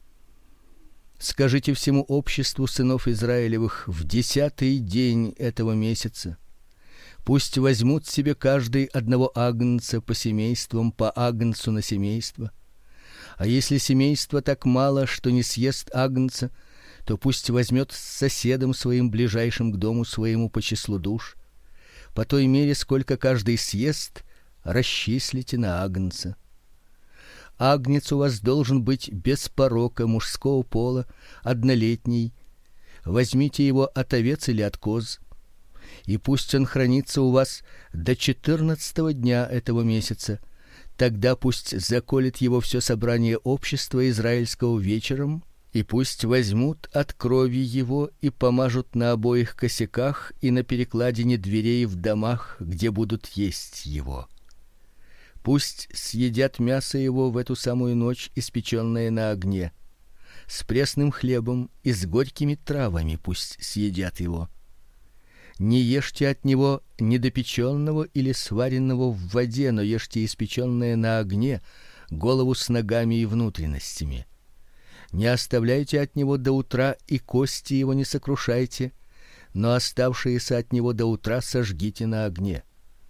A: Скажите всему обществу сынов Израилевых в десятый день этого месяца: пусть возьмут себе каждый одного агнца по семействам, по агнцу на семейство. А если семейство так мало, что не съест агнца, то пусть возьмет с соседом своим ближайшим к дому своему по числу душ. По той мере, сколько каждый съест, расчислите на агнца. Агнец у вас должен быть без порока, мужского пола, однолетний. Возьмите его от овец или от коз, и пусть он хранится у вас до четырнадцатого дня этого месяца. Тогда пусть заколет его все собрание общества израильского вечером, и пусть возьмут от крови его и помажут на обоих косяках и на перекладине дверей в домах, где будут есть его. Пусть съедят мясо его в эту самую ночь, испечённое на огне, с пресным хлебом и с горькими травами пусть съедят его. Не ешьте от него недопечённого или сваренного в воде, но ешьте испечённое на огне, голову с ногами и внутренностями. Не оставляйте от него до утра, и кости его не сокрушайте, но оставшиеся от него до утра сожгите на огне.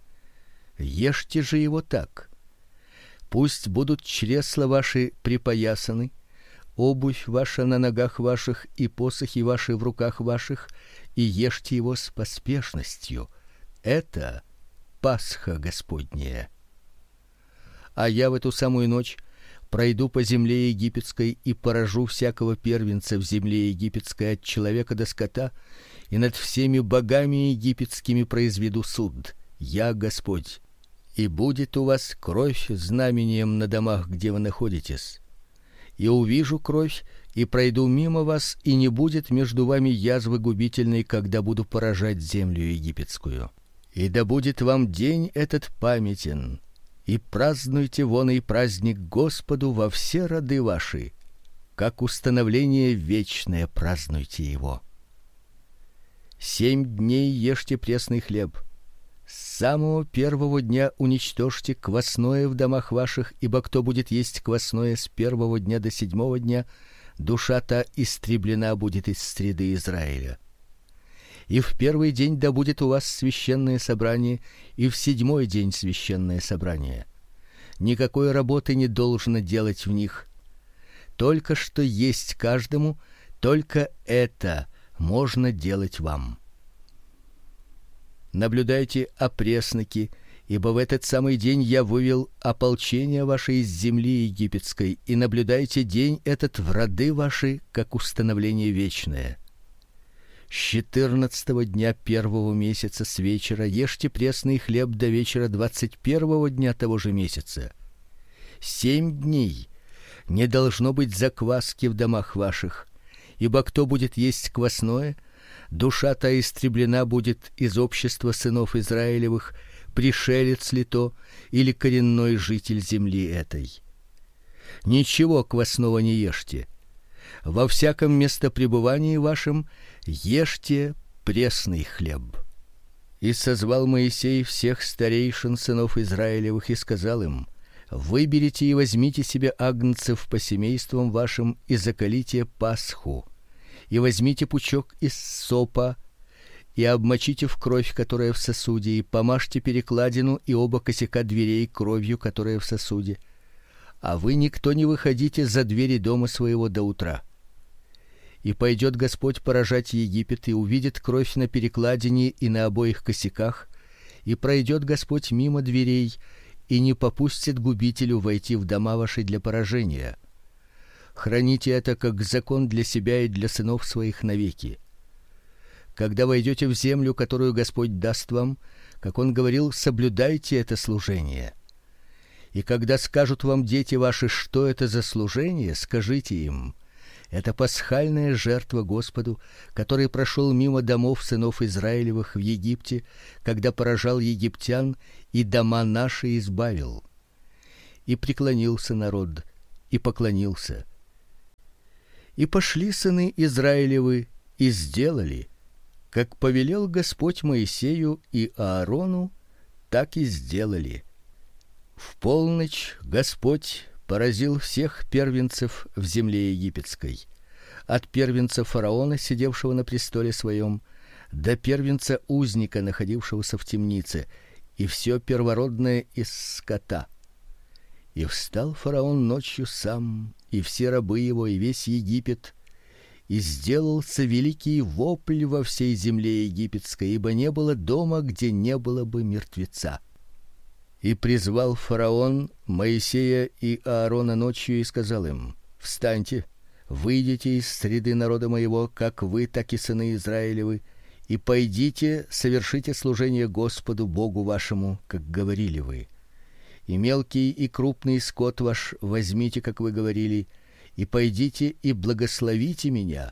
A: Ешьте же его так: пусть будут чресла ваши припоясаны, обувь ваша на ногах ваших и посохи ваши в руках ваших, и ешьте его с поспешностью. Это Пасха Господняя. А я в эту самую ночь пройду по земле египетской и поражу всякого первенца в земле египетской от человека до скота, и над всеми богами египетскими произведу суд. Я Господь. И будет у вас кровь знамением на домах, где вы находитесь. И увижу кровь, и пройду мимо вас, и не будет между вами язвы губительной, когда буду поражать землю египетскую. И да будет вам день этот памятен, и празднуйте воный праздник Господу во все роды ваши, как установление вечное празднуйте его. Семь дней ешьте пресный хлеб. С самого первого дня уничтожьте квасное в домах ваших, ибо кто будет есть квасное с первого дня до седьмого дня, душа та истреблена будет из среды Израиля. И в первый день да будет у вас священное собрание, и в седьмой день священное собрание. Никакой работы не должно делать в них. Только что есть каждому, только это можно делать вам. Наблюдайте опресноки, ибо в этот самый день я вывел ополчение ваше из земли египетской, и наблюдайте день этот в роды ваши, как установление вечное. С четырнадцатого дня первого месяца с вечера ешьте пресный хлеб до вечера двадцать первого дня того же месяца. Семь дней не должно быть закваски в домах ваших, ибо кто будет есть квасное, душа та истреблена будет из общества сынов Израилевых, пришелец ли то или коренной житель земли этой. Ничего квасного не ешьте. Во всяком местопребывании вашем ешьте пресный хлеб. И созвал Моисей всех старейшин сынов Израилевых и сказал им: выберите и возьмите себе агнцев по семействам вашим и заколите Пасху. И возьмите пучок из сопа и обмочите в кровь, которая в сосуде, и помажьте перекладину и оба косяка дверей кровью, которая в сосуде. А вы никто не выходите за двери дома своего до утра. И пойдет Господь поражать Египет, и увидит кровь на перекладине и на обоих косяках, и пройдет Господь мимо дверей, и не попустит губителю войти в дома ваши для поражения. Храните это как закон для себя и для сынов своих навеки. Когда войдете в землю, которую Господь даст вам, как он говорил, соблюдайте это служение. И когда скажут вам дети ваши, что это за служение, скажите им: Это пасхальная жертва Господу, который прошел мимо домов сынов Израилевых в Египте, когда поражал египтян и дома наши избавил. И преклонился народ, и поклонился. И пошли сыны Израилевы и сделали, как повелел Господь Моисею и Аарону, так и сделали. В полночь Господь поразил всех первенцев в земле египетской, от первенца фараона, сидевшего на престоле своем, до первенца узника, находившегося в темнице, и все первородное из скота. И встал фараон ночью сам, и все рабы его, и весь Египет, и сделался великий вопль во всей земле египетской, ибо не было дома, где не было бы мертвеца. И призвал фараон Моисея и Аарона ночью и сказал им: встаньте, выйдите из среды народа моего, как вы, так и сыны Израилевы, и пойдите, совершите служение Господу Богу вашему, как говорили вы. И мелкий и крупный скот ваш возьмите, как вы говорили, и пойдите и благословите меня.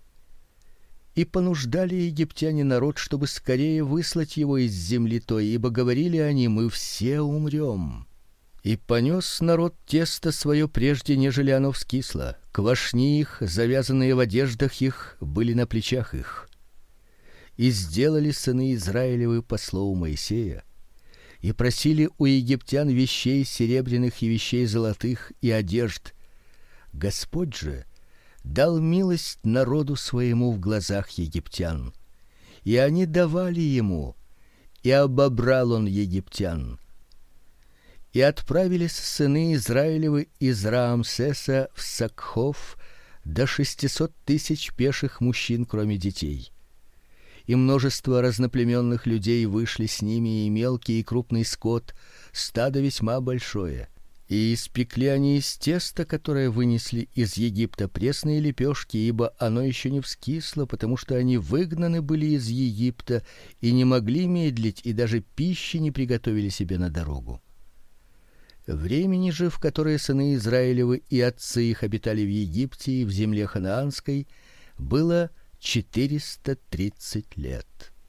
A: И понуждали египтяне народ, чтобы скорее выслать его из земли той, ибо говорили они: мы все умрем. И понес народ тесто свое прежде, нежели оно вскисло. Квашни их, завязанные в одеждах их, были на плечах их. И сделали сыны Израилевы по слову Моисея, и просили у египтян вещей серебряных и вещей золотых и одежд. Господь же дал милость народу своему в глазах египтян, и они давали ему, и обобрал он египтян. И отправились сыны Израилевы из Раамсеса в Сакхов до шестисот тысяч пеших мужчин, кроме детей. И множество разноплеменных людей вышли с ними, и мелкий и крупный скот, стадо весьма большое. И испекли они из теста, которое вынесли из Египта, пресные лепешки, ибо оно еще не вскисло, потому что они выгнаны были из Египта и не могли медлить, и даже пищи не приготовили себе на дорогу. Времени же, в которое сыны Израилевы и отцы их обитали в Египте и в земле ханаанской, было четыреста тридцать лет.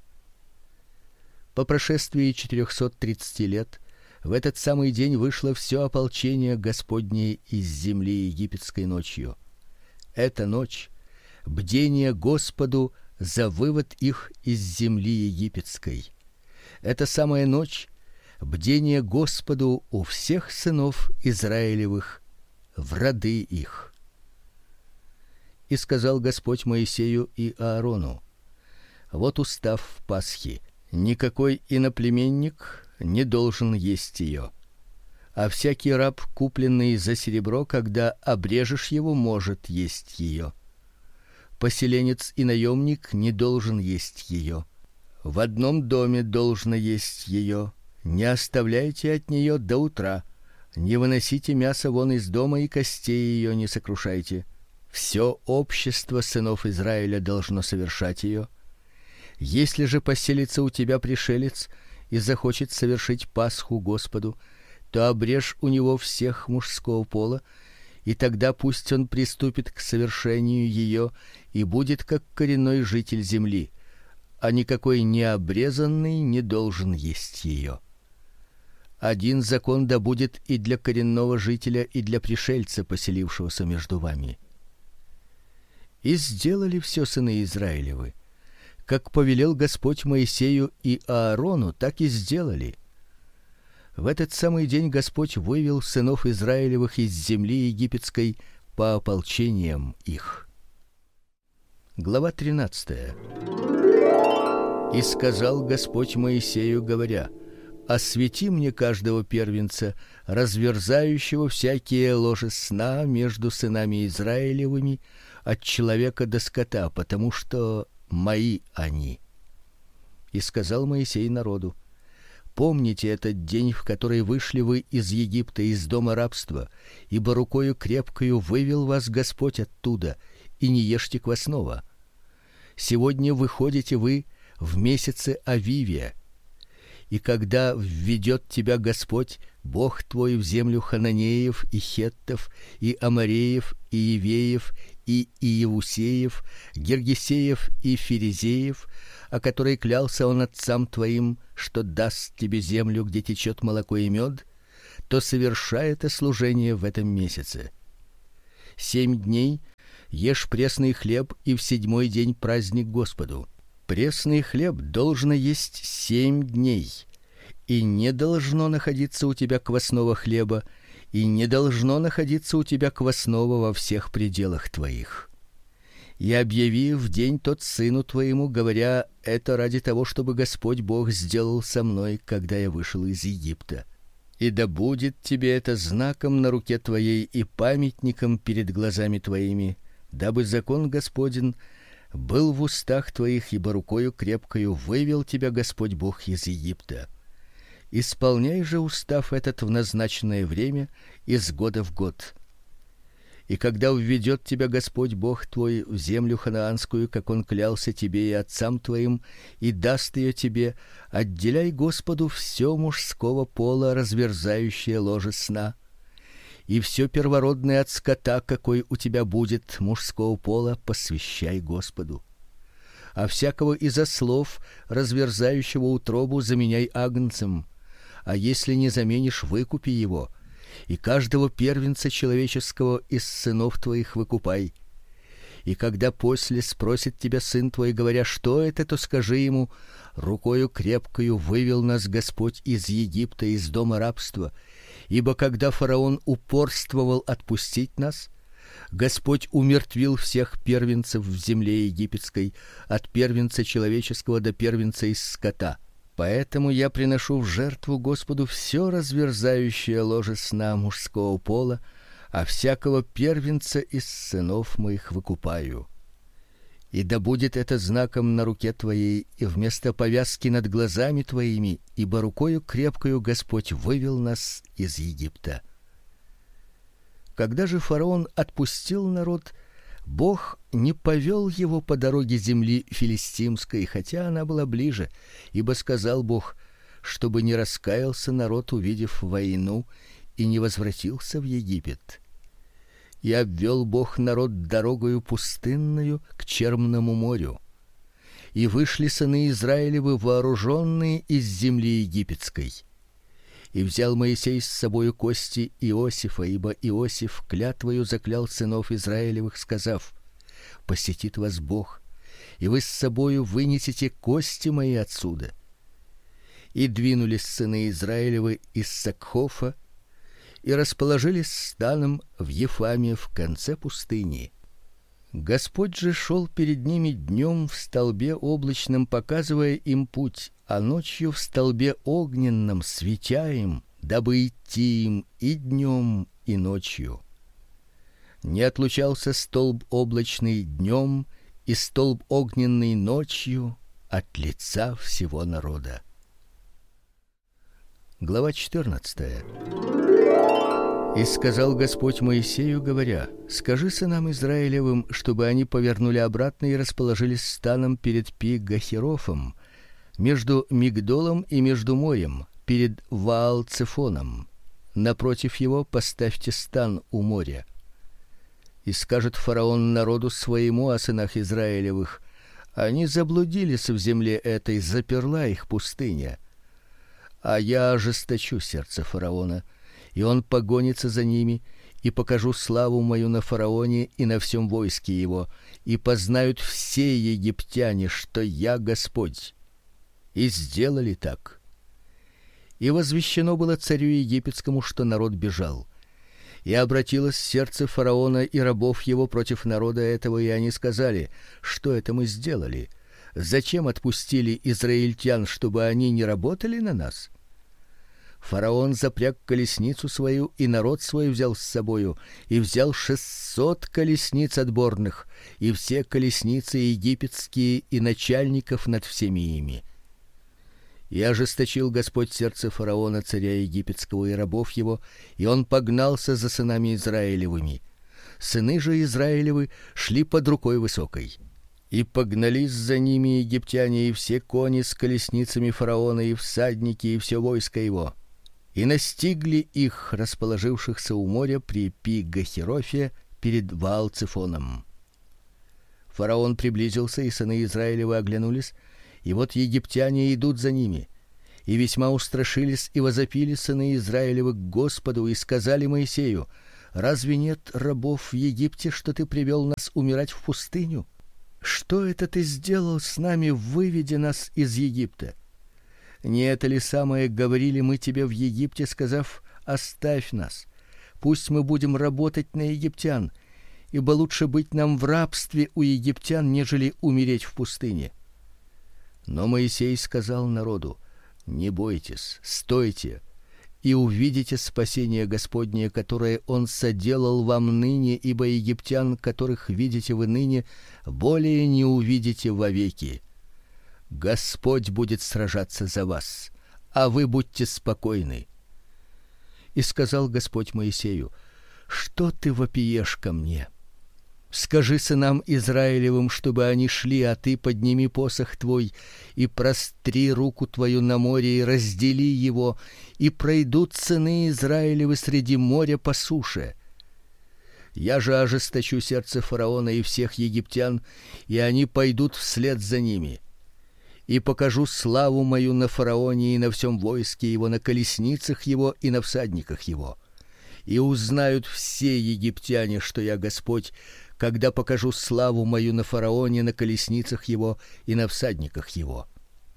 A: По прошествии четырехсот тридцати лет в этот самый день вышло все ополчение Господне из земли египетской ночью. Эта ночь — бдение Господу за вывод их из земли египетской. Эта самая ночь — бдение Господу у всех сынов Израилевых в роды их. И сказал Господь Моисею и Аарону: вот устав Пасхи: никакой иноплеменник не должен есть ее, а всякий раб, купленный за серебро, когда обрежешь его, может есть ее. Поселенец и наемник не должен есть ее. В одном доме должно есть ее. Не оставляйте от нее до утра. Не выносите мясо вон из дома, и костей ее не сокрушайте. Все общество сынов Израиля должно совершать ее. Если же поселится у тебя пришелец и захочет совершить Пасху Господу, то обрежь у него всех мужского пола, и тогда пусть он приступит к совершению ее и будет как коренной житель земли, а никакой необрезанный не должен есть ее. Один закон да будет и для коренного жителя, и для пришельца, поселившегося между вами. И сделали все сыны Израилевы, как повелел Господь Моисею и Аарону, так и сделали. В этот самый день Господь вывел сынов Израилевых из земли египетской по ополчениям их. Глава тринадцатая. И сказал Господь Моисею, говоря: освети мне каждого первенца, разверзающего всякие ложи сна между сынами Израилевыми, от человека до скота, потому что мои они. И сказал Моисей народу: помните этот день, в который вышли вы из Египта, из дома рабства, ибо рукою крепкою вывел вас Господь оттуда, и не ешьте квасного. Сегодня выходите вы в месяце Авивия. И когда введет тебя Господь, Бог твой, в землю хананеев и хеттов и амореев и евеев и Иевусеев, Гергесеев и Ферезеев, о которой клялся он отцам твоим, что даст тебе землю, где течет молоко и мед, то совершай это служение в этом месяце. Семь дней ешь пресный хлеб, и в седьмой день праздник Господу. Пресный хлеб должно есть семь дней, и не должно находиться у тебя квасного хлеба, и не должно находиться у тебя квасного во всех пределах твоих. И объяви в день тот сыну твоему, говоря: это ради того, чтобы Господь Бог сделал со мной, когда я вышел из Египта. И да будет тебе это знаком на руке твоей и памятником перед глазами твоими, дабы закон Господень был в устах твоих, ибо рукою крепкою вывел тебя Господь Бог из Египта. Исполняй же устав этот в назначенное время, из года в год. И когда введет тебя Господь Бог твой в землю ханаанскую, как он клялся тебе и отцам твоим, и даст ее тебе, отделяй Господу все мужского пола, разверзающее ложе сна, и все первородное от скота, какой у тебя будет мужского пола, посвящай Господу. А всякого из ослов, разверзающего утробу, заменяй агнцем, а если не заменишь, выкупи его. И каждого первенца человеческого из сынов твоих выкупай. И когда после спросит тебя сын твой, говоря: что это, то скажи ему: рукою крепкою вывел нас Господь из Египта, из дома рабства. Ибо когда фараон упорствовал отпустить нас, Господь умертвил всех первенцев в земле египетской, от первенца человеческого до первенца из скота. Поэтому я приношу в жертву Господу все разверзающее ложе сна мужского пола, а всякого первенца из сынов моих выкупаю. И да будет это знаком на руке твоей и вместо повязки над глазами твоими, ибо рукою крепкою Господь вывел нас из Египта. Когда же фараон отпустил народ, Бог не повел его по дороге земли филистимской, хотя она была ближе, ибо сказал Бог, чтобы не раскаялся народ, увидев войну, и не возвратился в Египет. И обвел Бог народ дорогою пустынною к Черному морю. И вышли сыны Израилевы вооруженные из земли египетской. И взял Моисей с собою кости Иосифа, ибо Иосиф клятвою заклял сынов Израилевых, сказав: посетит вас Бог, и вы с собою вынесете кости мои отсюда. И двинулись сыны Израилевы из Сакхофа и расположились станом в Ефаме в конце пустыни. Господь же шел перед ними днем в столбе облачном, показывая им путь, а ночью в столбе огненном светя им, дабы идти им и днем, и ночью. Не отлучался столб облачный днем и столб огненный ночью от лица всего народа. Глава четырнадцатая. И сказал Господь Моисею, говоря: скажи сынам Израилевым, чтобы они повернули обратно и расположились станом перед Пи-Гахерофом, между Мигдолом и между морем, перед Ваал-Цефоном. Напротив его поставьте стан у моря. И скажет фараон народу своему о сынах Израилевых: они заблудились в земле этой, заперла их пустыня. А я ожесточу сердце фараона, и он погонится за ними, и покажу славу мою на фараоне и на всем войске его, и познают все египтяне, что я Господь. И сделали так. И возвещено было царю египетскому, что народ бежал. И обратилось сердце фараона и рабов его против народа этого, и они сказали: что это мы сделали? Зачем отпустили израильтян, чтобы они не работали на нас? Фараон запряг колесницу свою, и народ свой взял с собою, и взял шестьсот колесниц отборных, и все колесницы египетские, и начальников над всеми ими. И ожесточил Господь сердце фараона, царя египетского, и рабов его, и он погнался за сынами Израилевыми. Сыны же Израилевы шли под рукой высокой. И погнались за ними египтяне, и все кони с колесницами фараона, и всадники, и все войско его. И настигли их, расположившихся у моря при Пи-Гахерофе перед Ваал-Цефоном. Фараон приблизился, и сыны Израилевы оглянулись, и вот египтяне идут за ними. И весьма устрашились и возопили сыны Израилевы к Господу и сказали Моисею: разве нет рабов в Египте, что ты привел нас умирать в пустыню? Что это ты сделал с нами, выведя нас из Египта? Не это ли самое говорили мы тебе в Египте, сказав: оставь нас, пусть мы будем работать на египтян, ибо лучше быть нам в рабстве у египтян, нежели умереть в пустыне. Но Моисей сказал народу: не бойтесь, стойте, и увидите спасение Господне, которое он соделал вам ныне, ибо египтян, которых видите вы ныне, более не увидите вовеки. Господь будет сражаться за вас, а вы будьте спокойны. И сказал Господь Моисею: что ты вопиешь ко мне? Скажи сынам Израилевым, чтобы они шли, а ты подними посох твой и простри руку твою на море и раздели его, и пройдут сыны Израилевы среди моря по суше. Я же ожесточу сердце фараона и всех египтян, и они пойдут вслед за ними. И покажу славу мою на фараоне и на всем войске его, на колесницах его и на всадниках его. И узнают все египтяне, что я Господь, когда покажу славу мою на фараоне, на колесницах его и на всадниках его.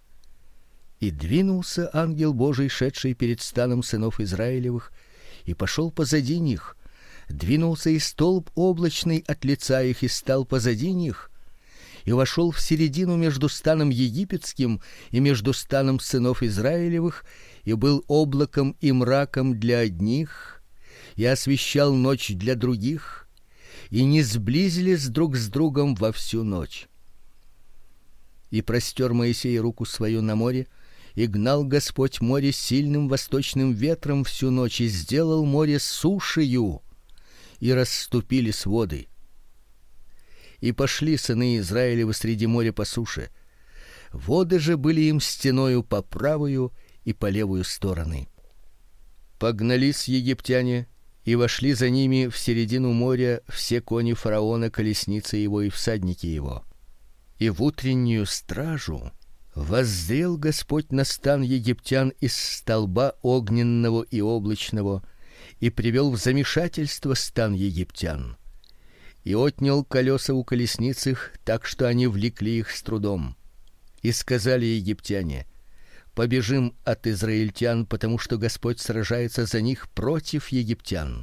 A: И двинулся ангел Божий, шедший перед станом сынов Израилевых, и пошел позади них. Двинулся и столб облачный от лица их, и стал позади них, и вошел в середину между станом египетским и между станом сынов Израилевых, и был облаком и мраком для одних, и освещал ночь для других, и не сблизились друг с другом во всю ночь. И простер Моисей руку свою на море, и гнал Господь море сильным восточным ветром всю ночь, и сделал море сушею, и расступились воды. И пошли сыны Израилевы среди моря по суше. Воды же были им стеною по правую и по левую стороны. Погнались египтяне, и вошли за ними в середину моря все кони фараона, колесницы его и всадники его. И в утреннюю стражу воззрел Господь на стан египтян из столба огненного и облачного, и привел в замешательство стан египтян. И отнял колеса у колесниц их, так что они влекли их с трудом. И сказали египтяне: побежим от израильтян, потому что Господь сражается за них против египтян.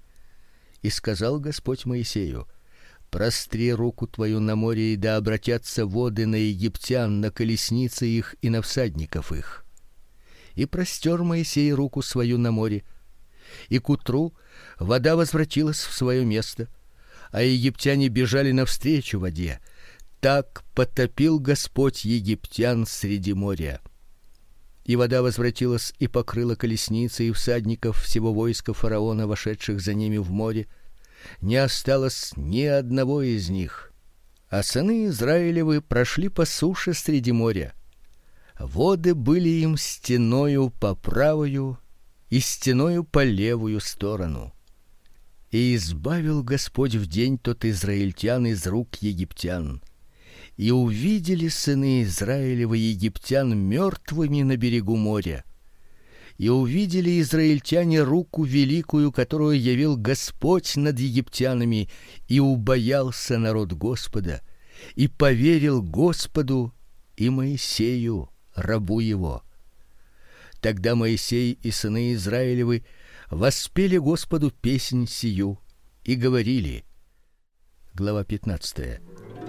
A: И сказал Господь Моисею: простри руку твою на море, и да обратятся воды на египтян, на колесницы их и на всадников их. И простер Моисей руку свою на море, и к утру вода возвратилась в свое место, а египтяне бежали навстречу воде. Так потопил Господь египтян среди моря. И вода возвратилась и покрыла колесницы и всадников всего войска фараона, вошедших за ними в море. Не осталось ни одного из них. А сыны Израилевы прошли по суше среди моря. Воды были им стеною по правую и стеною по левую сторону. И избавил Господь в день тот израильтян из рук египтян. И увидели сыны Израилевы египтян мертвыми на берегу моря. И увидели израильтяне руку великую, которую явил Господь над египтянами, и убоялся народ Господа, и поверил Господу и Моисею, рабу его. Тогда Моисей и сыны Израилевы воспели Господу песнь сию и говорили. Глава пятнадцатая.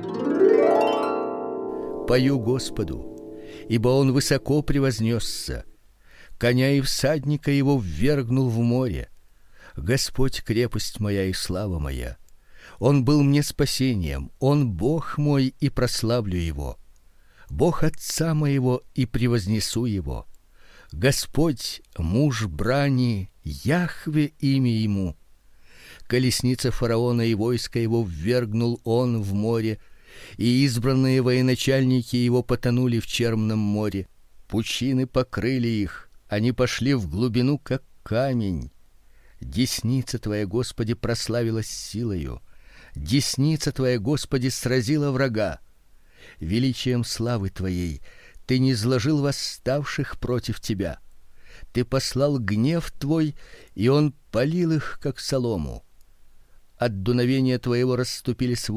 A: Пою Господу, ибо он высоко превознесся. Коня и всадника его ввергнул в море. Господь крепость моя и слава моя. Он был мне спасением, он Бог мой, и прославлю его. Бог отца моего, и превознесу его. Господь муж брани, Яхве имя ему. Колесница фараона и войско его ввергнул он в море, и избранные военачальники его потонули в черном море. Пучины покрыли их, они пошли в глубину, как камень. Десница твоя, Господи, прославилась силою. Десница твоя, Господи, сразила врага. Величием славы твоей ты низложил восставших против тебя. Ты послал гнев твой, и он полил их как солому. От дуновения твоего расступились